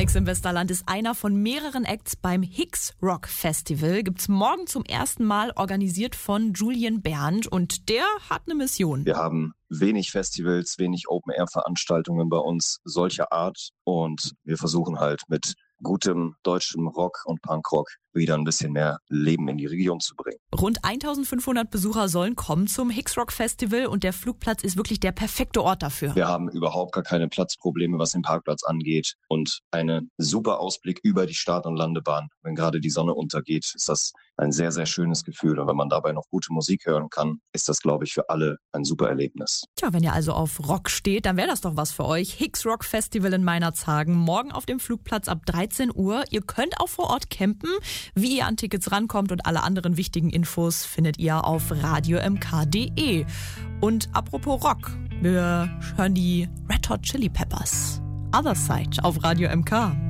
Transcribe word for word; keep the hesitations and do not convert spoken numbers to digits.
Phoenix im Westerland ist einer von mehreren Acts beim Hicks Rock Festival. Gibt's morgen zum ersten Mal, organisiert von Julian Berndt, und der hat eine Mission. Wir haben wenig Festivals, wenig Open-Air-Veranstaltungen bei uns solcher Art und wir versuchen halt mit gutem deutschem Rock und Punkrock wieder ein bisschen mehr Leben in die Region zu bringen. Rund eintausendfünfhundert Besucher sollen kommen zum Hicks Rock Festival und der Flugplatz ist wirklich der perfekte Ort dafür. Wir haben überhaupt gar keine Platzprobleme, was den Parkplatz angeht, und einen super Ausblick über die Start- und Landebahn. Wenn gerade die Sonne untergeht, ist das ein sehr, sehr schönes Gefühl, und wenn man dabei noch gute Musik hören kann, ist das, glaube ich, für alle ein super Erlebnis. Tja, wenn ihr also auf Rock steht, dann wäre das doch was für euch. Hicks Rock Festival in Meinerzhagen, morgen auf dem Flugplatz ab dreizehn Uhr. Ihr könnt auch vor Ort campen. Wie ihr an Tickets rankommt und alle anderen wichtigen Infos findet ihr auf radio m k punkt d e. Und apropos Rock, wir hören die Red Hot Chili Peppers. Other Side auf Radio M K.